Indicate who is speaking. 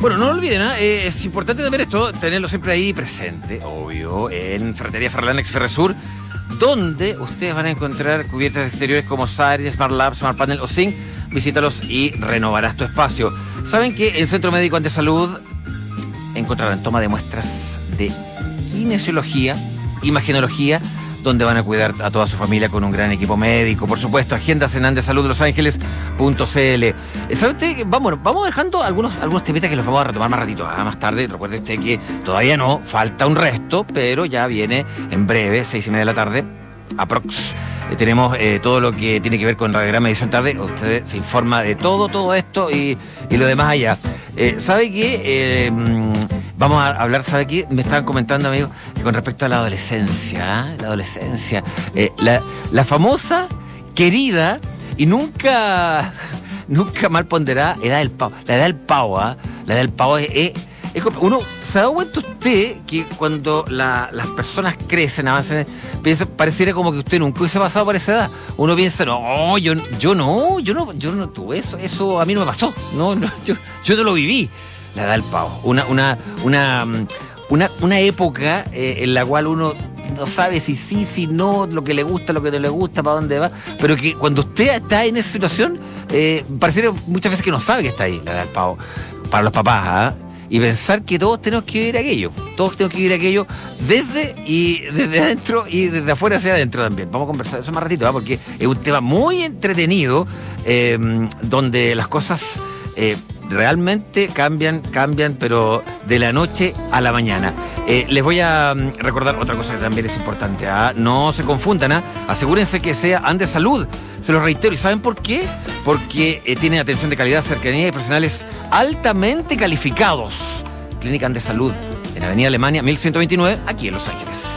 Speaker 1: Bueno, no lo olviden, es importante también esto, tenerlo siempre ahí presente, obvio, en Ferretería Ferralán Ex Ferresur, donde ustedes van a encontrar cubiertas exteriores como Siding, Smart Lab, Smart Panel o Zinc. Visítalos y renovarás tu espacio. ¿Saben que en Centro Médico Andesalud encontrarán toma de muestras de kinesiología, imagenología, donde van a cuidar a toda su familia con un gran equipo médico? Por supuesto, agendas en andesaludlosangeles.cl. ¿Sabe usted? Vamos dejando algunos temitas que los vamos a retomar más ratito, más tarde. Recuerde usted que todavía no, falta un resto, pero ya viene en breve, 6:30 de la tarde, aprox. Tenemos todo lo que tiene que ver con Radiograma Edición Tarde. Usted se informa de todo esto y lo demás allá. ¿Sabe qué? Vamos a hablar, ¿sabe qué? Me estaban comentando, amigos, con respecto a la adolescencia. La adolescencia. La famosa, querida y nunca mal ponderada edad del pavo. La edad del pavo, ¿ah? La edad del pavo es uno, ¿se ha dado cuenta usted que cuando las personas crecen, avanzan, pareciera como que usted nunca hubiese pasado por esa edad? Uno piensa, no, yo no tuve eso a mí no me pasó, yo no lo viví. La edad del pavo, una época en la cual uno no sabe si sí, si no, lo que le gusta, lo que no le gusta, para dónde va, pero que cuando usted está en esa situación, pareciera muchas veces que no sabe que está ahí, la edad del pavo, para los papás, ¿ah? Y pensar que todos tenemos que vivir aquello, desde adentro y desde afuera hacia adentro también. Vamos a conversar eso más ratito, ¿eh? Porque es un tema muy entretenido, donde las cosas realmente cambian, pero de la noche a la mañana. Les voy a recordar otra cosa que también es importante, ¿ah? No se confundan, ¿ah? Asegúrense que sea Andesalud. Se los reitero, ¿y saben por qué? Porque tiene atención de calidad, cercanía y profesionales altamente calificados. Clínica Andesalud, en Avenida Alemania 1129, aquí en Los Ángeles.